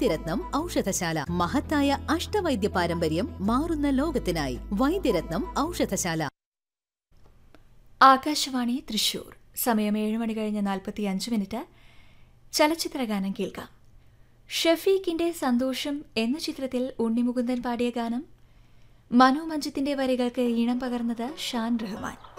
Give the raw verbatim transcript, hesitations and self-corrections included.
വൈദ്യരത്നം ഔഷധശാല. മഹത്തായ അഷ്ടവൈദ്യ പാരമ്പര്യം മാറുന്ന ലോകത്തിനായി വൈദ്യരത്നം ഔഷധശാല. ആകാശവാണി തൃശൂർ. സമയം ഏഴ് മണി കഴിഞ്ഞ് നാൽപ്പത്തി അഞ്ച് മിനിറ്റ്. ചലച്ചിത്രഗാനം കേൾക്കാം. ഷഫീഖിന്റെ സന്തോഷം എന്ന ചിത്രത്തിൽ ഉണ്ണിമുകുന്ദൻ പാടിയ ഗാനം. മനു മഞ്ജിത്തിന്റെ വരികൾക്ക് ഈണം പകർന്നത് ഷാൻ റഹ്മാൻ.